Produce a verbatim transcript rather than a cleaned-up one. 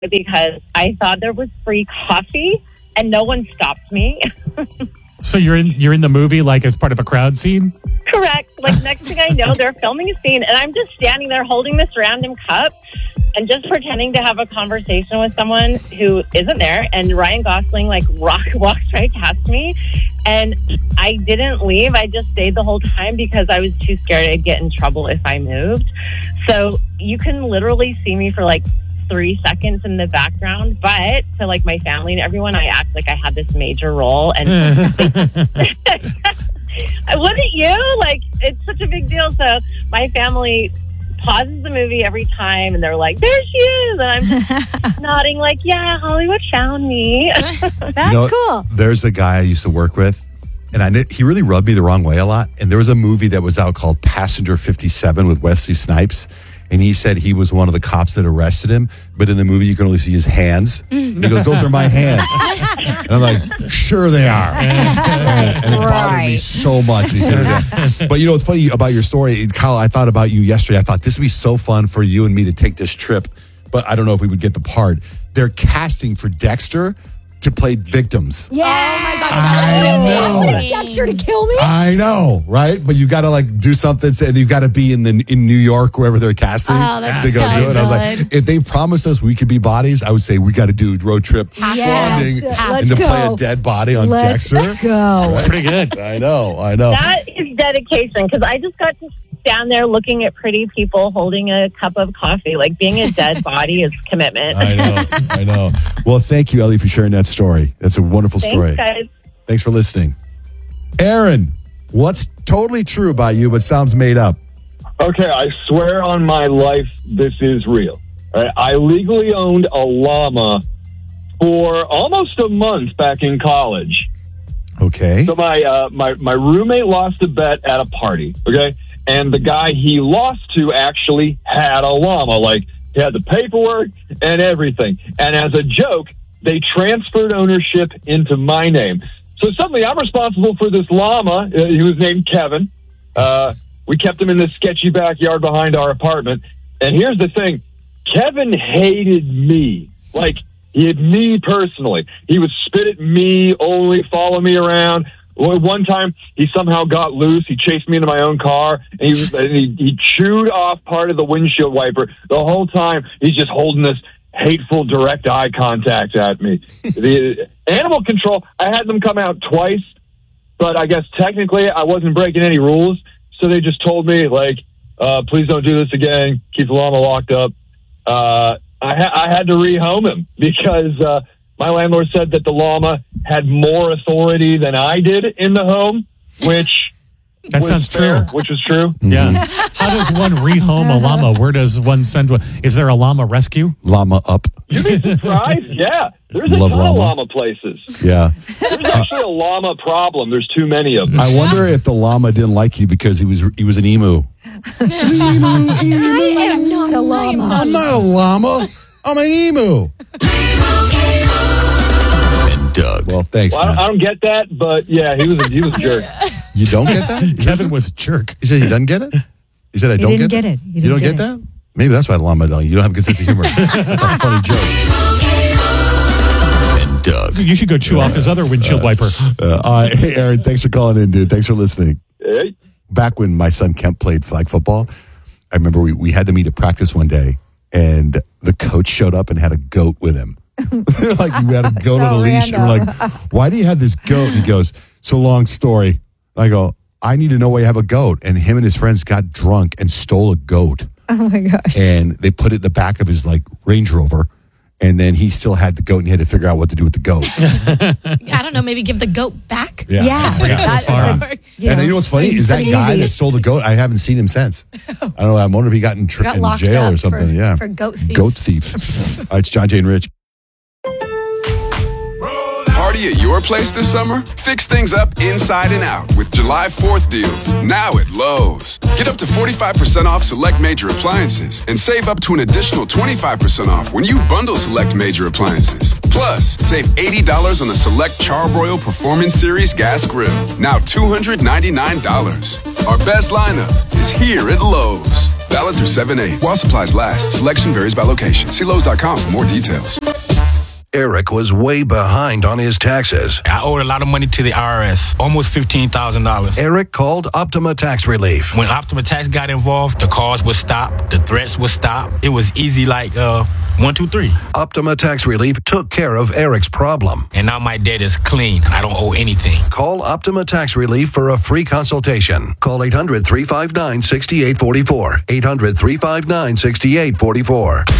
because I thought there was free coffee and no one stopped me. So you're in you're in the movie like as part of a crowd scene? Correct. Like next thing I know, they're filming a scene and I'm just standing there holding this random cup and just pretending to have a conversation with someone who isn't there. And Ryan Gosling like rock walks right past me. And I didn't leave. I just stayed the whole time because I was too scared I'd get in trouble if I moved. So you can literally see me for like three seconds in the background, but to like my family and everyone, I act like I had this major role. And wouldn't you? Like, it's such a big deal. So my family pauses the movie every time and they're like, there she is. And I'm just nodding like, yeah, Hollywood found me. That's You know, cool. There's a guy I used to work with, and I kn- he really rubbed me the wrong way a lot. And there was a movie that was out called Passenger fifty-seven with Wesley Snipes. And he said he was one of the cops that arrested him. But in the movie, you can only see his hands. And he goes, those are my hands. And I'm like, sure they are. And, and it bothered me Right. so much. He said that. But you know, what's funny about your story, Kyle, I thought about you yesterday. I thought this would be so fun for you and me to take this trip. But I don't know if we would get the part. They're casting for Dexter to play victims. Yeah. Oh my gosh. I know. I wanted Dexter to kill me. I know, right? But you got to like do something, and you got to be in the in New York, wherever they're casting. Oh, that's to go so do it. I was like, good. if they promised us we could be bodies, I would say we got to do road trip Yes. bonding Let's and to play go. a dead body on Let's Dexter. go. Pretty good. I know, I know. That is dedication because I just got to stand there looking at pretty people holding a cup of coffee. Like being a dead body is commitment. I know, I know. Well, thank you, Ellie, for sharing that story. That's a wonderful story. Thanks, guys. Thanks for listening. Aaron, what's totally true about you but sounds made up? Okay, I swear on my life, this is real. All right, I legally owned a llama for almost a month back in college. Okay. So my uh, my my roommate lost a bet at a party. Okay, and the guy he lost to actually had a llama. Like he had the paperwork and everything. And as a joke, they transferred ownership into my name. So suddenly, I'm responsible for this llama. Uh, he was named Kevin. Uh, we kept him in this sketchy backyard behind our apartment. And here's the thing. Kevin hated me. Like, he had me personally. He would spit at me, only follow me around. One time, he somehow got loose. He chased me into my own car, and he, and he, he chewed off part of the windshield wiper. The whole time, he's just holding this hateful direct eye contact at me. The animal control, I had them come out twice, but I guess technically I wasn't breaking any rules. So they just told me, like, uh, please don't do this again. Keep the llama locked up. Uh, I, ha- I had to rehome him because uh, my landlord said that the llama had more authority than I did in the home, which That was sounds fair, true. which was true. Yeah. How does one rehome a llama? Where does one send one? Is there a llama rescue? Llama up. You'd be surprised. Yeah, there's a Love ton llama. of llama places. Yeah. There's actually a llama problem. There's too many of them. I wonder if the llama didn't like you because he was he was an emu. I am not a llama. I'm not a llama. I'm an emu. And Doug. Well, thanks, Well, I, don't, I man. don't get that, but yeah, he was a, he was a jerk. You don't get that? Kevin was a jerk. He said he doesn't get it? He said I He don't didn't get, get it? it. He You didn't don't get get it. that? Maybe that's why the llama don't. You don't have a good sense of humor. That's a funny joke. And Doug. You should go chew off his other windshield wiper. Uh, all right. Hey, Aaron, thanks for calling in, dude. Thanks for listening. Hey. Back when my son Kemp played flag football, I remember we, we had to meet at practice one day, and the coach showed up and had a goat with him. Like, we had a goat So on a leash. And we're like, why do you have this goat? And he goes, it's a long story. I go, I need to know why you have a goat. And him and his friends got drunk and stole a goat. Oh my gosh. And they put it in the back of his like Range Rover. And then he still had the goat, and he had to figure out what to do with the goat. I don't know, maybe give the goat back? Yeah. That- far. that's a- you And know, you know what's funny seems is that pretty guy easy. that stole the goat. I haven't seen him since. I don't know. I wonder if he got in, tr- Got in locked jail up or something. for- yeah, for goat thief. Goat thief. All right, it's John Jay and Rich. Party at your place this summer? Fix things up inside and out with July fourth deals, now at Lowe's. Get up to forty-five percent off select major appliances and save up to an additional twenty-five percent off when you bundle select major appliances. Plus, save eighty dollars on a select Charbroil Performance Series gas grill, now two hundred ninety-nine dollars. Our best lineup is here at Lowe's. Valid through seven eight. While supplies last, selection varies by location. See Lowe's dot com for more details. Eric was way behind on his taxes. I owed a lot of money to the I R S, almost fifteen thousand dollars. Eric called Optima Tax Relief. When Optima Tax got involved, the calls would stop, the threats would stop. It was easy like uh, one, two, three. Optima Tax Relief took care of Eric's problem. And now my debt is clean. I don't owe anything. Call Optima Tax Relief for a free consultation. Call eight hundred, three five nine, six eight four four. eight hundred, three five nine, six eight four four.